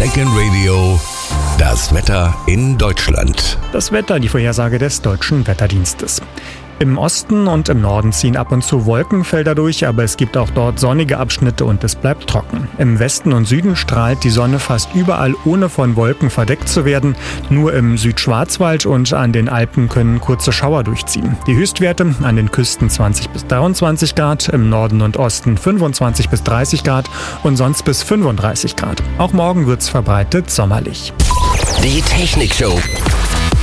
Second Radio, das Wetter in Deutschland. Das Wetter, die Vorhersage des Deutschen Wetterdienstes. Im Osten und im Norden ziehen ab und zu Wolkenfelder durch, aber es gibt auch dort sonnige Abschnitte und es bleibt trocken. Im Westen und Süden strahlt die Sonne fast überall, ohne von Wolken verdeckt zu werden. Nur im Südschwarzwald und an den Alpen können kurze Schauer durchziehen. Die Höchstwerte an den Küsten 20 bis 23 Grad, im Norden und Osten 25 bis 30 Grad und sonst bis 35 Grad. Auch morgen wird's verbreitet sommerlich. Die Technikshow